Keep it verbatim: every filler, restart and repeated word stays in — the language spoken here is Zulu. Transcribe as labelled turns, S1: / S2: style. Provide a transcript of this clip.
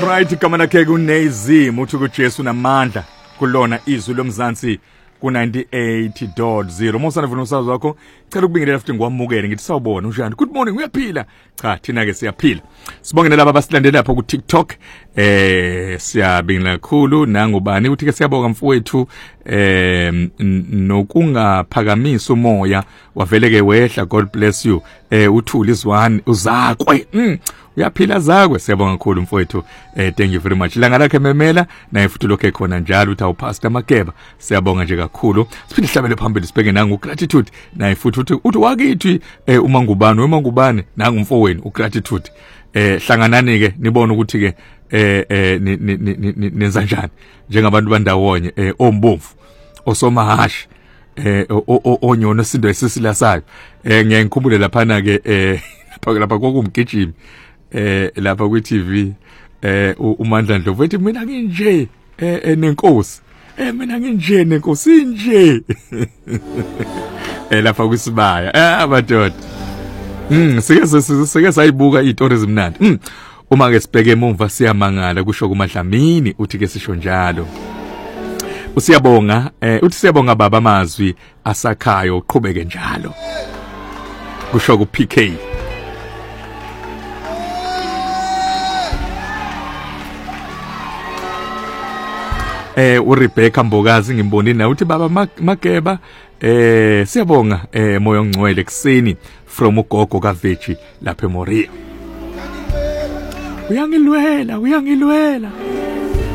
S1: Alright, kama nakhe kunezi muthi kuJesu namandla kulona izwi lomzansi ku ninety-eight point zero. Mosana vuna usazo wakho. Cela ukubingelela futhi ngwamukele ngithi sawubona unjani. Good morning, uyaphila? Cha, thina ke siyaphila. Sibongela laba basilandela lapha ku TikTok. Eh siyabingelela kakhulu nangubani uthi ke siyabonga mfowethu eh nokungaphakamisa umoya waveleke wehla. God bless you. Eh uthuli izwani uzakwe. Mm. Uyaphila zakwe siyabonga kakhulu mfowethu. Eh thank you very much. Langa lakhe memela naye futhi lokho ekhona njalo uthi awupastor Makeba. Siyabonga nje kakhulu. Siphinde sihlabele phambili sibheke nangu gratitude naye futhi uthi uthi wakithi eh uma ngubani uma ngubani nangu mfowenu ugratitude. Eh hlanganani ke nibone ukuthi ke eh eh nenza njani njengabantu bandawonye eh ombomvu osomahashi eh onyono sindo esisilasayo. Eh ngiyangikhumbule lapha na ke eh lapha lapha kokumgijimi eh lapha ku T V eh uMandla Ndlovu ethi mina nginje eh nenkosi eh mina nginje nenkosi nje eh lapha kusibaya eh abadoda mm sike sike sayibuka izitori zimnandi mm uma ke sibheke emumva siyamangala kusho kuMadlamini uthi ke sisho njalo usiyabonga eh uthi siyabonga baba amazwi asakhayo uqhubeke njalo kusho ku P K. Eh uRebecca Mbokazi ngimbonile na uthi baba Makeba eh siyabonga eh moyo ongcwele kuseni from ugogo kaVechi lapha eMoria. Uyangilwela uyangilwela